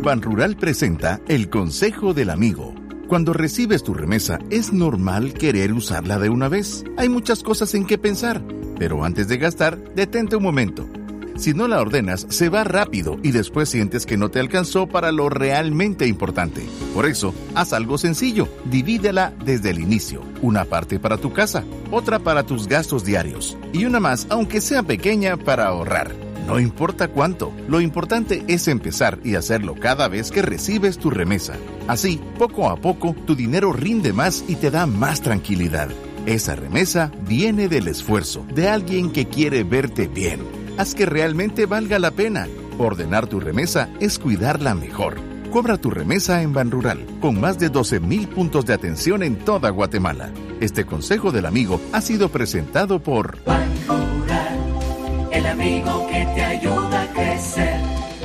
Banrural presenta el Consejo del Amigo. Cuando recibes tu remesa, ¿es normal querer usarla de una vez? Hay muchas cosas en que pensar, pero antes de gastar, detente un momento. Si no la ordenas, se va rápido y después sientes que no te alcanzó para lo realmente importante. Por eso, haz algo sencillo. Divídela desde el inicio. Una parte para tu casa, otra para tus gastos diarios y una más, aunque sea pequeña, para ahorrar. No importa cuánto, lo importante es empezar y hacerlo cada vez que recibes tu remesa. Así, poco a poco, tu dinero rinde más y te da más tranquilidad. Esa remesa viene del esfuerzo de alguien que quiere verte bien. Haz que realmente valga la pena. Ordenar tu remesa es cuidarla mejor. Cobra tu remesa en Banrural, con más de 12,000 puntos de atención en toda Guatemala. Este consejo del amigo ha sido presentado por Banrural, el amigo que te ayuda a crecer.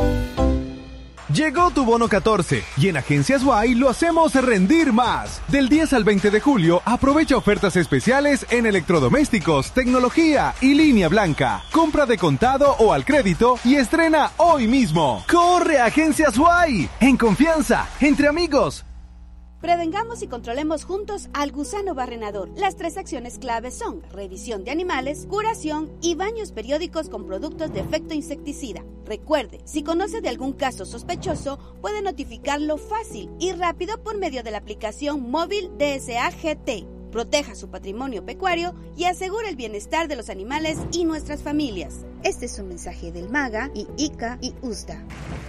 Llegó tu bono 14 y en Agencias Y lo hacemos rendir más. Del 10 al 20 de julio, aprovecha ofertas especiales en electrodomésticos, tecnología y línea blanca. Compra de contado o al crédito y estrena hoy mismo. ¡Corre a Agencias Y! En confianza, entre amigos. Prevengamos y controlemos juntos al gusano barrenador. Las 3 acciones claves son revisión de animales, curación y baños periódicos con productos de efecto insecticida. Recuerde, si conoce de algún caso sospechoso, puede notificarlo fácil y rápido por medio de la aplicación móvil DSA GT. Proteja su patrimonio pecuario y asegure el bienestar de los animales y nuestras familias. Este es un mensaje del MAGA y ICA y USDA.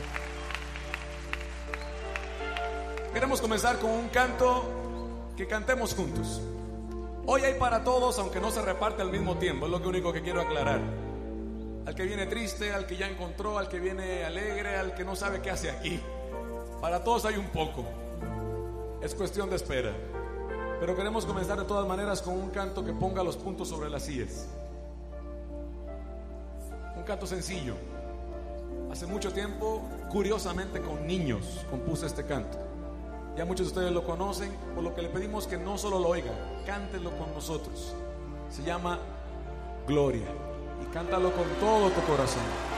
Queremos comenzar con un canto que cantemos juntos. Hoy hay para todos, aunque no se reparte al mismo tiempo, es lo único que quiero aclarar. Al que viene triste, al que ya encontró, al que viene alegre, al que no sabe qué hace aquí. Para todos hay un poco. Es cuestión de espera. Pero queremos comenzar de todas maneras con un canto que ponga los puntos sobre las íes. Un canto sencillo. Hace mucho tiempo, curiosamente con niños, compuse este canto. Ya muchos de ustedes lo conocen, por lo que le pedimos que no solo lo oigan, cántenlo con nosotros. Se llama Gloria y cántalo con todo tu corazón.